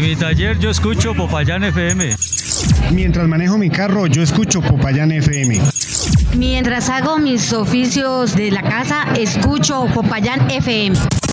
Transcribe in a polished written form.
mi taller yo escucho Popayán FM. Mientras manejo mi carro, yo escucho Popayán FM. Mientras hago mis oficios de la casa, escucho Popayán FM.